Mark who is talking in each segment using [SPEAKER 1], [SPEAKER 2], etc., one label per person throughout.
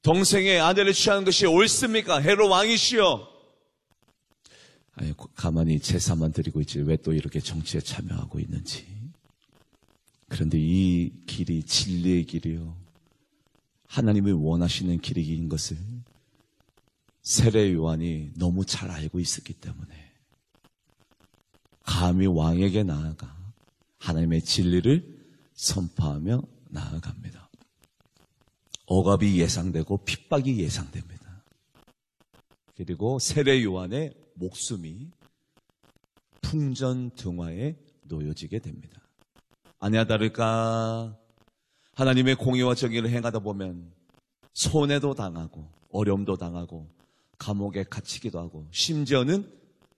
[SPEAKER 1] 동생의 아내를 취하는 것이 옳습니까? 헤롯 왕이시여. 아니, 가만히 제사만 드리고 있지 왜 또 이렇게 정치에 참여하고 있는지. 그런데 이 길이 진리의 길이요, 하나님이 원하시는 길인 것을 세례 요한이 너무 잘 알고 있었기 때문에 감히 왕에게 나아가 하나님의 진리를 선포하며 나아갑니다. 억압이 예상되고 핍박이 예상됩니다. 그리고 세례 요한의 목숨이 풍전등화에 놓여지게 됩니다. 아니야 다를까 하나님의 공의와 정의를 행하다 보면 손해도 당하고 어려움도 당하고 감옥에 갇히기도 하고 심지어는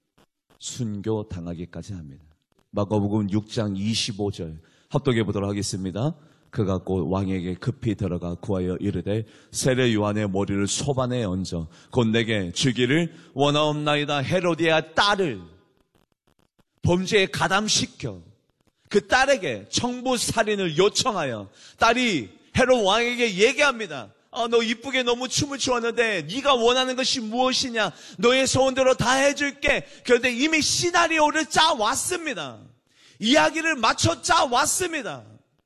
[SPEAKER 1] 순교당하기까지 합니다. 마가복음 6장 25절 합독해 보도록 하겠습니다. 그가 곧 왕에게 급히 들어가 구하여 이르되 세례 요한의 머리를 소반에 얹어 곧 내게 주기를 원하옵나이다. 헤로디아 딸을 범죄에 가담시켜 그 딸에게 청부살인을 요청하여 딸이 헤롯 왕에게 얘기합니다. 너 이쁘게 너무 춤을 추었는데 네가 원하는 것이 무엇이냐? 너의 소원대로 다 해줄게. 그런데 이미 시나리오를 짜왔습니다. 이야기를 맞춰 짜왔습니다.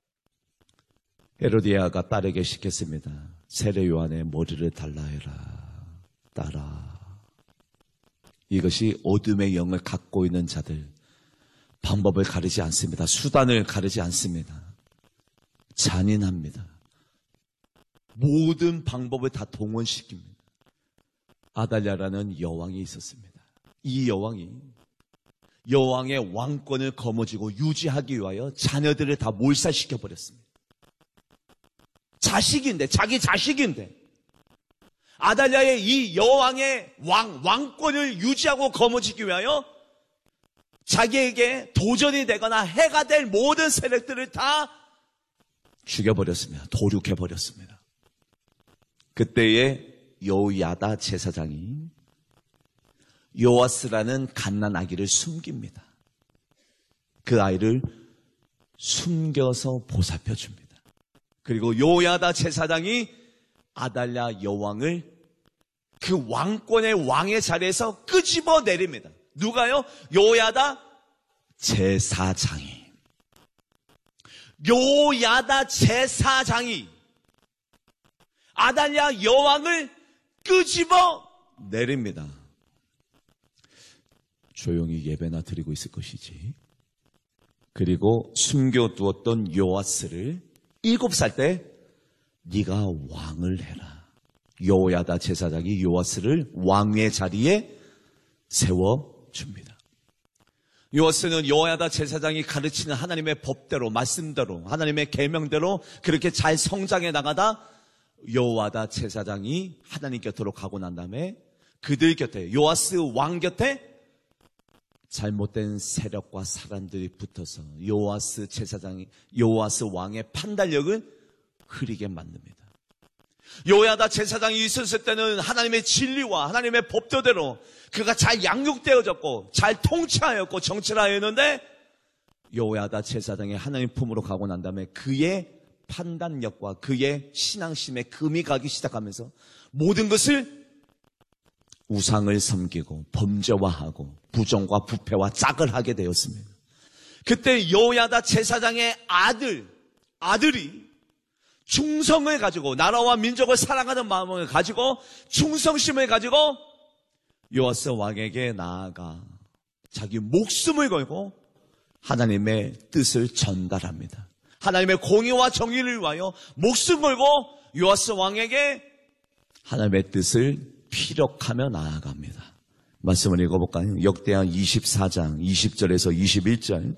[SPEAKER 1] 헤로디아가 딸에게 시켰습니다. 세례 요한의 머리를 달라 해라. 딸아, 이것이 어둠의 영을 갖고 있는 자들, 방법을 가리지 않습니다. 수단을 가리지 않습니다. 잔인합니다. 모든 방법을 다 동원시킵니다. 아달랴라는 여왕이 있었습니다. 이 여왕이 여왕의 왕권을 거머쥐고 유지하기 위하여 자녀들을 다 몰살시켜버렸습니다. 자식인데, 자기 자식인데 아달랴의 이 여왕의 왕권을 유지하고 거머쥐기 위하여 자기에게 도전이 되거나 해가 될 모든 세력들을 다 죽여버렸습니다. 도륙해버렸습니다. 그때에 여호야다 제사장이 요아스라는 갓난 아기를 숨깁니다. 그 아이를 숨겨서 보살펴줍니다. 그리고 여호야다 제사장이 아달랴 여왕을 그 왕권의 왕의 자리에서 끄집어 내립니다. 누가요? 여호야다 제사장이. 여호야다 제사장이 아달랴 여왕을 끄집어 내립니다. 조용히 예배나 드리고 있을 것이지. 그리고 숨겨두었던 요아스를 7살 때 네가 왕을 해라. 여호야다 제사장이 요아스를 왕의 자리에 세워줍니다. 요아스는 여호야다 제사장이 가르치는 하나님의 법대로, 말씀대로, 하나님의 계명대로 그렇게 잘 성장해 나가다 여호야다 제사장이 하나님 곁으로 가고 난 다음에 그들 곁에, 요아스 왕 곁에 잘못된 세력과 사람들이 붙어서 요아스 제사장이, 요아스 왕의 판단력을 흐리게 만듭니다. 여호야다 제사장이 있었을 때는 하나님의 진리와 하나님의 법도대로 그가 잘 양육되어졌고 잘 통치하였고 정치를 하였는데, 여호야다 제사장이 하나님 품으로 가고 난 다음에 그의 판단력과 그의 신앙심에 금이 가기 시작하면서 모든 것을 우상을 섬기고 범죄화하고 부정과 부패와 짝을 하게 되었습니다. 그때 여호야다 제사장의 아들이 충성을 가지고, 나라와 민족을 사랑하는 마음을 가지고, 충성심을 가지고 요아스 왕에게 나아가 자기 목숨을 걸고 하나님의 뜻을 전달합니다. 하나님의 공의와 정의를 위하여 목숨 걸고 요아스 왕에게 하나님의 뜻을 피력하며 나아갑니다. 말씀을 읽어볼까요? 역대하 24장 20절에서 21절.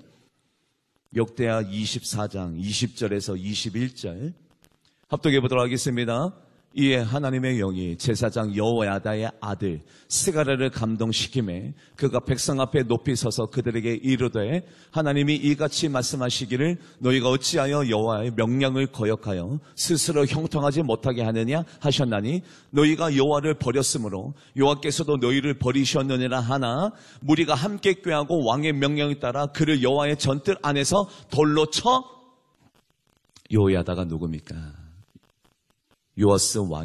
[SPEAKER 1] 역대하 24장 20절에서 21절 합독해 보도록 하겠습니다. 이에 하나님의 영이 제사장 여호야다의 아들 스가랴를 감동시키매 그가 백성 앞에 높이 서서 그들에게 이르되 하나님이 이같이 말씀하시기를 너희가 어찌하여 여호와의 명령을 거역하여 스스로 형통하지 못하게 하느냐 하셨나니 너희가 여호와를 버렸으므로 여호와께서도 너희를 버리셨느니라 하나 무리가 함께 꾀하고 왕의 명령에 따라 그를 여호와의 전뜰 안에서 돌로 쳐. 여호야다가 누굽니까? 요아스 왕